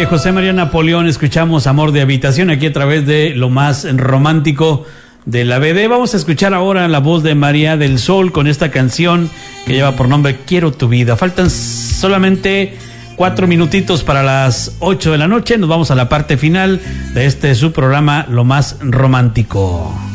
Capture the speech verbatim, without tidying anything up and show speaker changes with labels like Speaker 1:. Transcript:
Speaker 1: José María Napoleón, escuchamos Amor de Habitación aquí a través de lo más romántico de la B D. Vamos a escuchar ahora la voz de María del Sol con esta canción que lleva por nombre Quiero tu vida. Faltan solamente cuatro minutitos para las ocho de la noche. Nos vamos a la parte final de este su programa Lo Más Romántico.